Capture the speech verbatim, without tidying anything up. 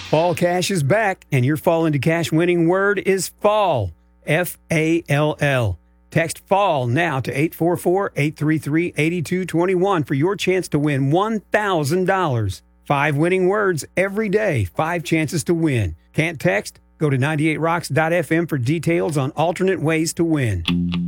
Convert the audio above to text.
Fall Cash is back, and your Fall into Cash winning word is fall. F A L L. Text FALL now to eight four four, eight three three, eight two two one for your chance to win one thousand dollars. Five winning words every day, five chances to win. Can't text? Go to ninety-eight rocks dot f m for details on alternate ways to win.